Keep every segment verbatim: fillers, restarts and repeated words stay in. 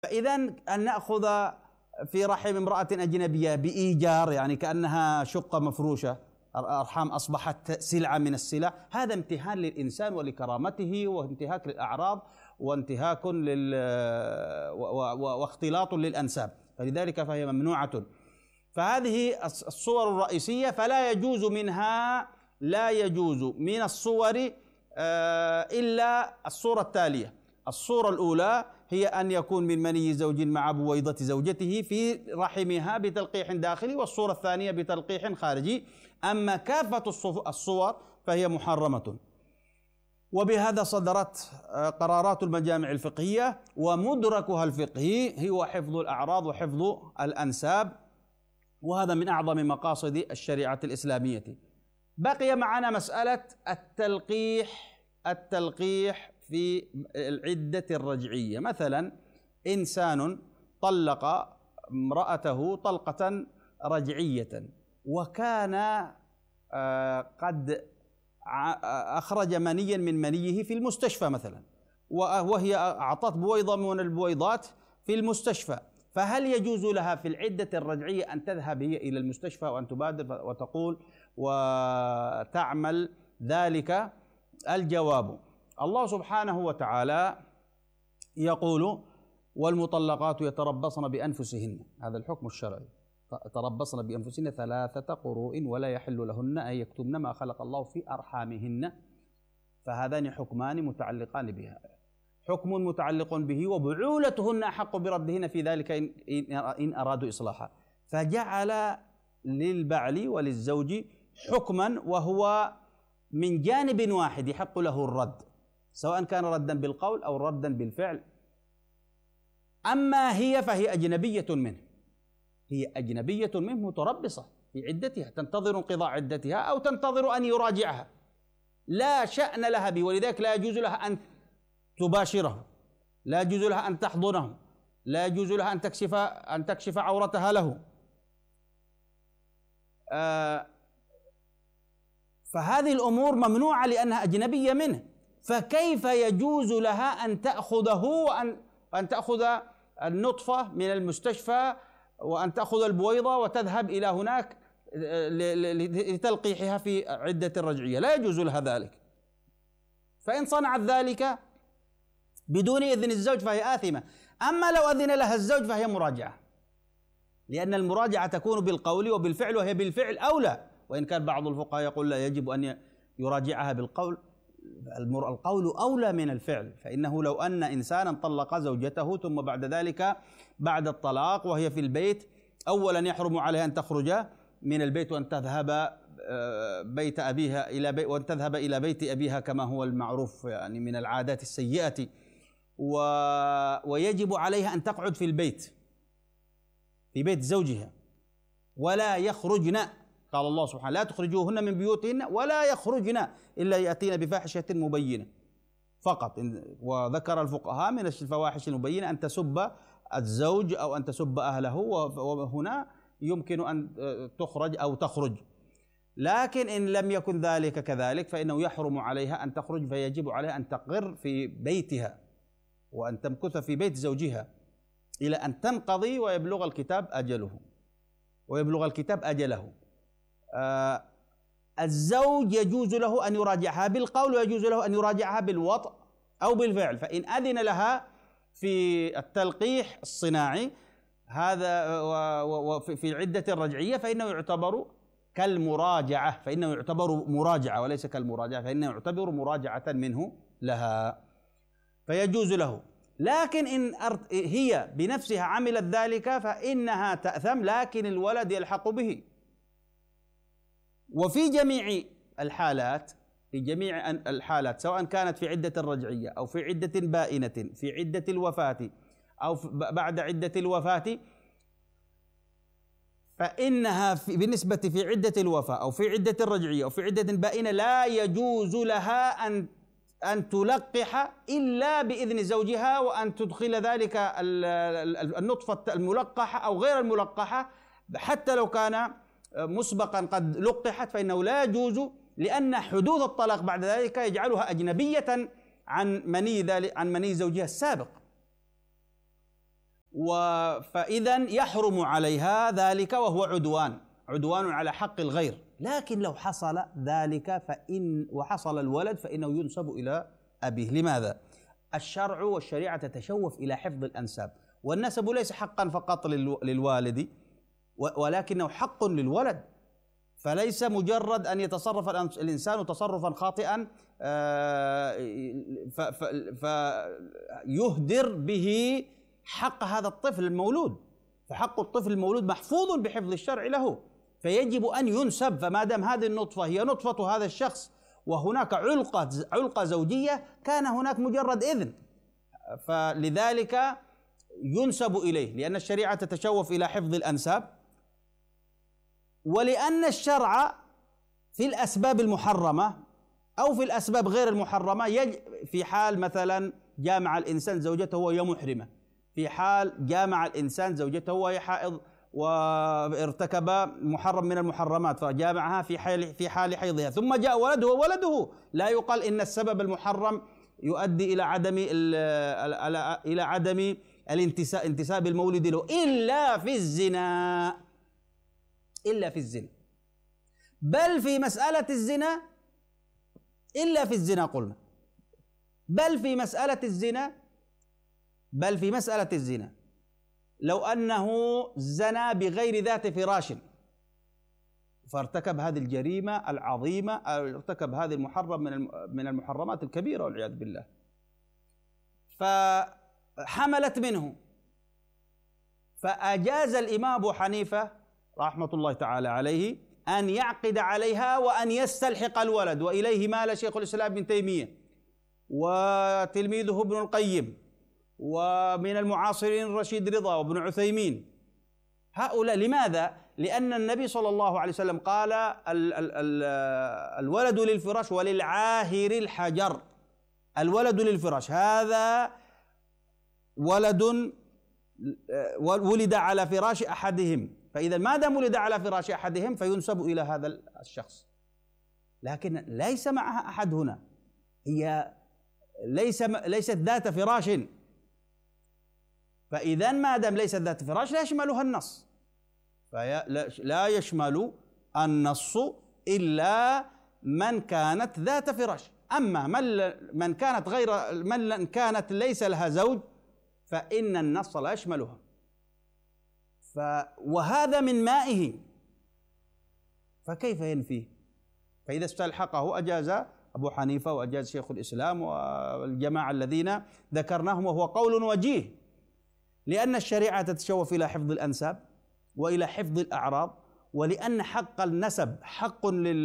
فإذا أن نأخذ في رحم امرأة أجنبية بإيجار، يعني كأنها شقة مفروشة، أرحام أصبحت سلعة من السلع، هذا امتهان للإنسان ولكرامته وانتهاك للأعراض وانتهاك لل واختلاط للأنساب، فلذلك فهي ممنوعة. فهذه الصور الرئيسية، فلا يجوز منها لا يجوز من الصور إلا الصورة التالية. الصورة الأولى هي أن يكون من مني زوج مع بويضة زوجته في رحمها بتلقيح داخلي، والصورة الثانية بتلقيح خارجي. أما كافة الصور فهي محرمة. وبهذا صدرت قرارات المجامع الفقهية، ومدركها الفقهي هو حفظ الأعراض وحفظ الأنساب، وهذا من أعظم مقاصد الشريعة الإسلامية. بقي معنا مسألة التلقيح التلقيح في العدة الرجعية. مثلا إنسان طلق امرأته طلقة رجعية، وكان قد أخرج منيا من منيه في المستشفى مثلا، وهي أعطت بويضة من البويضات في المستشفى، فهل يجوز لها في العدة الرجعية أن تذهب هي إلى المستشفى وأن تبادر وتقول وتعمل ذلك؟ الجواب: الله سبحانه وتعالى يقول: والمطلقات يتربصن بأنفسهن، هذا الحكم الشرعي، يتربصن بأنفسهن ثلاثة قروء ولا يحل لهن أن يكتمن ما خلق الله في أرحامهن. فهذان حكمان متعلقان بها، حكم متعلق به وبعولتهن أحق بردهن في ذلك إن أرادوا إصلاحا، فجعل للبعل وللزوج حكما وهو من جانب واحد يحق له الرد، سواء كان ردا بالقول أو ردا بالفعل. أما هي فهي أجنبية منه، هي أجنبية منه متربصة في عدتها، تنتظر انقضاء عدتها أو تنتظر أن يراجعها، لا شأن لها به، ولذلك لا يجوز لها أن تباشره، لا يجوز لها أن تحضنه، لا يجوز لها أن تكشف أن تكشف عورتها له. آه فهذه الأمور ممنوعة لأنها أجنبية منه، فكيف يجوز لها أن تأخذه وأن أن تأخذ النطفة من المستشفى وأن تأخذ البويضة وتذهب إلى هناك لتلقيحها في عدة الرجعية؟ لا يجوز لها ذلك. فإن صنعت ذلك بدون إذن الزوج فهي آثمة. أما لو أذن لها الزوج فهي مراجعة، لأن المراجعة تكون بالقول وبالفعل، وهي بالفعل أولى، وإن كان بعض الفقهاء يقول لا يجب أن يراجعها بالقول، القول أولى من الفعل. فإنه لو أن إنسانا طلق زوجته ثم بعد ذلك بعد الطلاق وهي في البيت، أولا يحرم عليها أن تخرج من البيت وأن تذهب بيت أبيها إلى بيت وأن تذهب إلى بيت أبيها كما هو المعروف يعني من العادات السيئة، و... ويجب عليها أن تقعد في البيت في بيت زوجها ولا يخرجن. قال الله سبحانه: لا تخرجوهن من بيوتهن ولا يخرجن إلا يأتين بفاحشة مبينة فقط. وذكر الفقهاء من الفواحش المبينة أن تسب الزوج أو أن تسب أهله، وهنا يمكن أن تخرج أو تخرج. لكن إن لم يكن ذلك كذلك فإنه يحرم عليها أن تخرج، فيجب عليها أن تقر في بيتها وأن تمكث في بيت زوجها إلى أن تنقضي ويبلغ الكتاب أجله ويبلغ الكتاب أجله. آه الزوج يجوز له أن يراجعها بالقول ويجوز له أن يراجعها بالوطء أو بالفعل. فإن أذن لها في التلقيح الصناعي هذا وفي عدة الرجعية فإنه يعتبر كالمراجعة، فإنه يعتبر مراجعة وليس كالمراجعة، فإنه يعتبر مراجعة منه لها، فيجوز له. لكن إن هي بنفسها عملت ذلك فإنها تأثم، لكن الولد يلحق به. وفي جميع الحالات في جميع الحالات سواء كانت في عدة الرجعية أو في عدة بائنة، في عدة الوفاة أو بعد عدة الوفاة، فإنها في بالنسبة في عدة الوفاة أو في عدة الرجعية أو في عدة بائنة لا يجوز لها أن أن تلقح إلا بإذن زوجها، وأن تدخل ذلك النطفة الملقحة أو غير الملقحة حتى لو كان مسبقا قد لقحت، فإنه لا يجوز، لأن حدوث الطلاق بعد ذلك يجعلها أجنبية عن مني ذلك عن مني زوجها السابق. فإذا يحرم عليها ذلك وهو عدوان عدوان على حق الغير. لكن لو حصل ذلك فإن وحصل الولد فإنه ينسب إلى أبيه. لماذا؟ الشرع والشريعة تتشوف إلى حفظ الأنساب، والنسب ليس حقا فقط للوالد ولكنه حق للولد، فليس مجرد أن يتصرف الإنسان تصرفا خاطئا فيهدر به حق هذا الطفل المولود، فحق الطفل المولود محفوظ بحفظ الشرع له، فيجب أن ينسب. فما دام هذه النطفة هي نطفة هذا الشخص وهناك علقة علقة زوجية، كان هناك مجرد إذن، فلذلك ينسب إليه، لأن الشريعة تتشوف إلى حفظ الأنساب، ولأن الشرع في الأسباب المحرمة أو في الأسباب غير المحرمة في حال مثلا جامع الإنسان زوجته وهي محرمة، في حال جامع الإنسان زوجته وهي حائض وارتكب محرم من المحرمات فجامعها في حال في حال حيضها، ثم جاء ولده ولده لا يقال إن السبب المحرم يؤدي إلى عدم إلى عدم الانتساب انتساب المولد له إلا في الزنا، إلا في الزنا، بل في مسألة الزنا إلا في الزنا قلنا، بل في مسألة الزنا بل في مسألة الزنا لو أنه زنى بغير ذات فراش فارتكب هذه الجريمة العظيمة أو ارتكب هذه المحرم من من المحرمات الكبيرة والعياذ بالله، فحملت منه، فأجاز الإمام أبو حنيفة رحمة الله تعالى عليه أن يعقد عليها وأن يستلحق الولد، وإليه مال شيخ الإسلام ابن تيمية وتلميذه ابن القيم ومن المعاصرين رشيد رضا وابن عثيمين. هؤلاء لماذا؟ لأن النبي صلى الله عليه وسلم قال ال ال ال الولد للفراش وللعاهر الحجر، الولد للفراش، هذا ولد ولد على فراش أحدهم، فإذا ما دام ولد على فراش أحدهم فينسب إلى هذا الشخص، لكن ليس معها أحد هنا، هي ليس ليست ذات فراش، فإذا ما دام ليست ذات فراش لا يشملها النص، فلا يشمل النص إلا من كانت ذات فراش، أما من من كانت غير من كانت ليس لها زوج فإن النص لا يشملها. ف وهذا من مائه فكيف ينفيه؟ فإذا استلحقه أجاز أبو حنيفة وأجاز شيخ الإسلام والجماعة الذين ذكرناهم، وهو قول وجيه، لأن الشريعة تتشوف إلى حفظ الأنساب وإلى حفظ الأعراض، ولأن حق النسب حق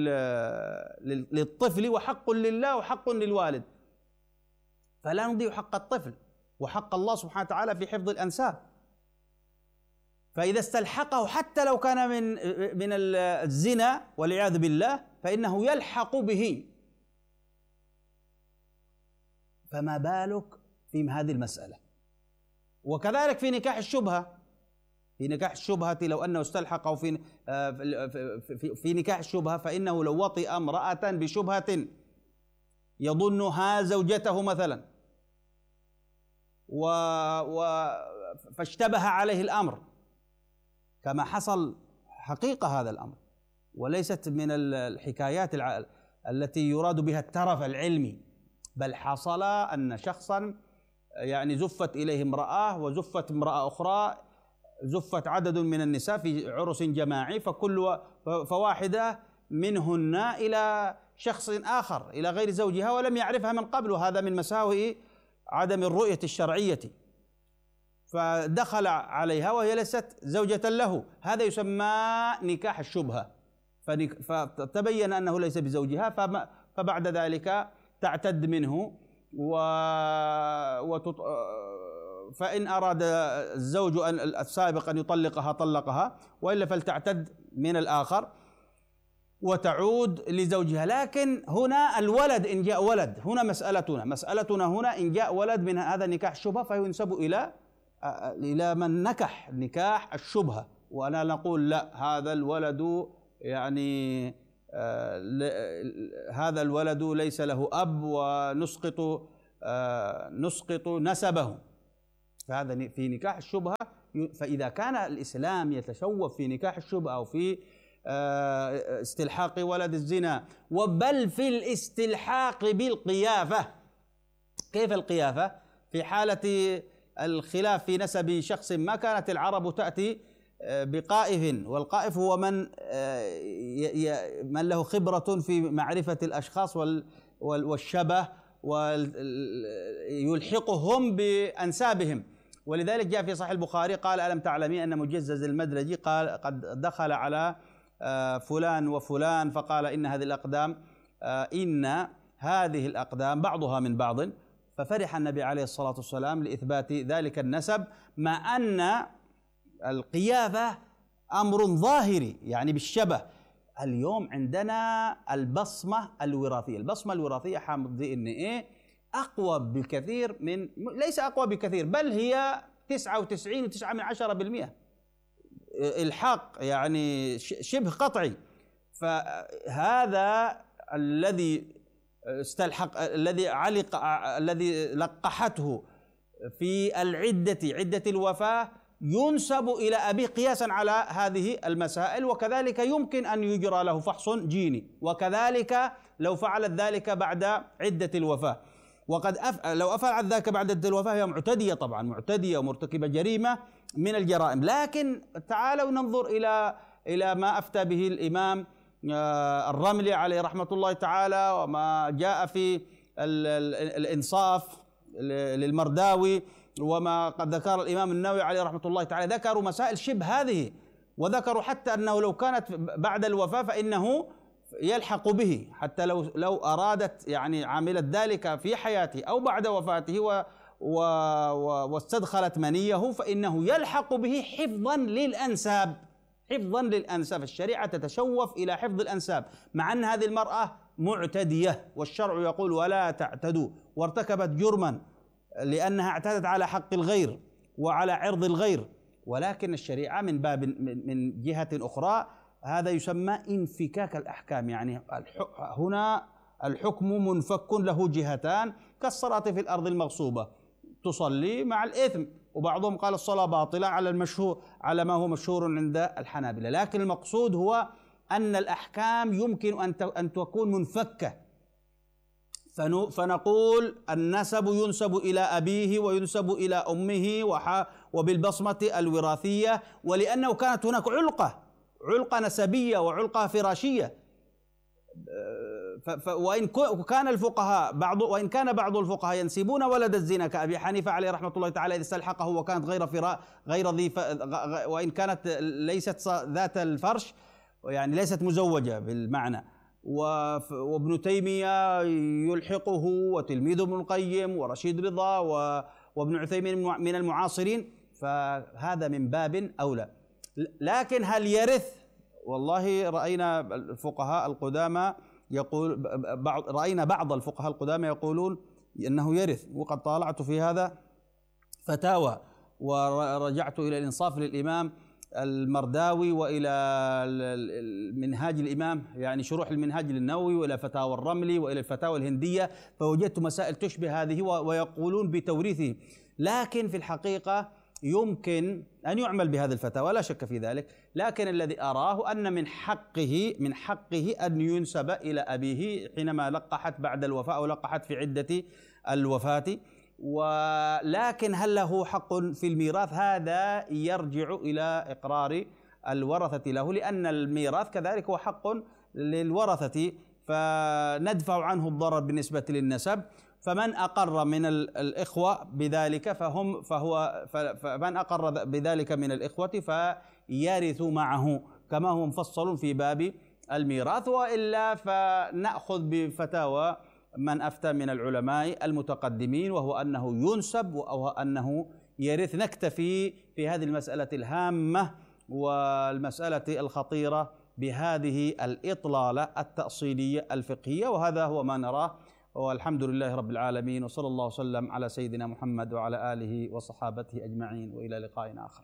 للطفل وحق لله وحق للوالد، فلا نضيع حق الطفل وحق الله سبحانه وتعالى في حفظ الأنساب. فإذا استلحقه حتى لو كان من من الزنا والعياذ بالله فإنه يلحق به، فما بالك في هذه المسألة؟ وكذلك في نكاح الشبهة، في نكاح الشبهة لو أنه استلحقه في في نكاح الشبهة فإنه لو وطئ امرأة بشبهة يظنها زوجته مثلا و فاشتبه عليه الأمر، كما حصل حقيقة هذا الأمر، وليست من الحكايات التي يراد بها الترف العلمي، بل حصل أن شخصا يعني زفت إليه امرأة وزفت امرأة أخرى، زفت عدد من النساء في عرس جماعي، فكل فواحدة منهن إلى شخص آخر إلى غير زوجها ولم يعرفها من قبل، وهذا من مساوئ عدم الرؤية الشرعية، فدخل عليها وهي ليست زوجة له، هذا يسمى نكاح الشبهة، فتبين أنه ليس بزوجها، فبعد ذلك تعتد منه و... وتط... فإن أراد الزوج أن السابق أن يطلقها طلقها، وإلا فلتعتد من الآخر وتعود لزوجها. لكن هنا الولد إن جاء ولد، هنا مسألتنا مسألتنا هنا إن جاء ولد من هذا نكاح الشبهة فينسب إلى إلى من نكح نكاح الشبهة، وأنا نقول لا، هذا الولد يعني آه هذا الولد ليس له أب ونسقط آه نسقط نسبه، فهذا في نكاح الشبهة. فإذا كان الإسلام يتشوف في نكاح الشبهة أو في استلحاق ولد الزنا، وبل في الاستلحاق بالقيافة. كيف القيافة؟ في حالة الخلاف في نسب شخص ما، كانت العرب تأتي بقائف، والقائف هو من من له خبرة في معرفة الأشخاص والشبه ويلحقهم بأنسابهم. ولذلك جاء في صحيح البخاري قال: ألم تعلمي أن مجزز المدرجي قال قد دخل على فلان وفلان فقال إن هذه الأقدام إن هذه الأقدام بعضها من بعض. ففرح النبي عليه الصلاة والسلام لإثبات ذلك النسب، مع أن القيافة أمر ظاهري يعني بالشبه. اليوم عندنا البصمة الوراثية. البصمة الوراثية حامض دي إن إيه أقوى بكثير من، ليس أقوى بكثير، بل هي تسعة وتسعين فاصلة تسعة من عشرة بالمئة الحاق، يعني شبه قطعي. فهذا الذي استلحق، الذي علق، الذي لقحته في العدة، عدة الوفاة، ينسب إلى أبيه قياسا على هذه المسائل. وكذلك يمكن أن يجرى له فحص جيني، وكذلك لو فعلت ذلك بعد عدة الوفاة. وقد أف... لو أفعلت ذلك بعد عدة الوفاة هي معتدية، طبعا معتدية ومرتكبة جريمة من الجرائم. لكن تعالوا ننظر إلى إلى ما أفتى به الإمام الرملي عليه رحمة الله تعالى، وما جاء في الإنصاف للمرداوي، وما قد ذكر الإمام النووي عليه رحمة الله تعالى. ذكروا مسائل شبه هذه، وذكروا حتى أنه لو كانت بعد الوفاة فإنه يلحق به، حتى لو لو أرادت يعني عملت ذلك في حياته أو بعد وفاته و و واستدخلت منيه، فإنه يلحق به حفظا للأنساب، حفظا للأنساب. الشريعة تتشوف إلى حفظ الأنساب، مع أن هذه المرأة معتدية، والشرع يقول: ولا تعتدوا، وارتكبت جرما لأنها اعتدت على حق الغير وعلى عرض الغير. ولكن الشريعة من باب من جهة أخرى هذا يسمى انفكاك الأحكام، يعني هنا الحكم منفك له جهتان، كالصلاة في الأرض المغصوبة، تصلي مع الإثم. وبعضهم قال الصلاة باطلة على المشهور، على ما هو مشهور عند الحنابلة. لكن المقصود هو أن الأحكام يمكن أن أن تكون منفكة. فنقول النسب ينسب إلى أبيه وينسب إلى أمه وبالبصمة الوراثية، ولأنه كانت هناك علقة علقة نسبية وعلقة فراشية. وإن كان الفقهاء بعض وإن كان بعض الفقهاء ينسبون ولد الزنا كأبي حنيفة عليه رحمة الله تعالى إذا استلحقه وكانت غير فراء غير ذي، وإن كانت ليست ذات الفرش، يعني ليست مزوجة بالمعنى. وابن تيمية يلحقه، وتلميذ ابن القيم، ورشيد رضا، وابن عثيمين من المعاصرين، فهذا من باب أولى. لكن هل يرث؟ والله رأينا الفقهاء القدامى يقول بعض رأينا بعض الفقهاء القدامى يقولون أنه يرث، وقد طالعت في هذا فتاوى، ورجعت إلى الإنصاف للإمام المرداوي، وإلى المنهاج الإمام يعني شروح المنهاج للنووي، وإلى فتاوى الرملي، وإلى الفتاوى الهندية، فوجدت مسائل تشبه هذه ويقولون بتوريثه. لكن في الحقيقة يمكن أن يعمل بهذه الفتاوى لا شك في ذلك، لكن الذي أراه أن من حقه من حقه أن ينسب إلى أبيه حينما لقحت بعد الوفاة أو لقحت في عدة الوفاة. ولكن هل له حق في الميراث؟ هذا يرجع إلى إقرار الورثة له، لأن الميراث كذلك هو حق للورثة، فندفع عنه الضرر بالنسبة للنسب. فمن أقر من الإخوة بذلك فهم فهو فمن أقر بذلك من الإخوة فيرث معه، كما هو مفصل في باب الميراث. وإلا فنأخذ بفتاوى من أفتى من العلماء المتقدمين، وهو أنه ينسب وهو أنه يرث. نكتفي في هذه المسألة الهامة والمسألة الخطيرة بهذه الإطلالة التأصيلية الفقهية، وهذا هو ما نراه. والحمد لله رب العالمين، وصلى الله وسلم على سيدنا محمد وعلى آله وصحابته أجمعين، وإلى لقاء آخر.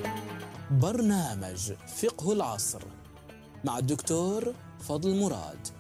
برنامج فقه العصر مع الدكتور فضل مراد.